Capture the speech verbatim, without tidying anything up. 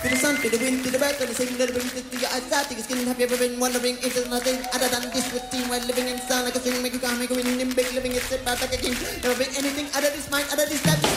To the sun, to the wind, to the bird, to the signal that brings it to your eyesight. To your skin, have you ever been wondering if there's nothing other than this routine? While living in sound like a string, make you calm, make you win in big living, it's about like a king. Never been anything other this mind, other this that.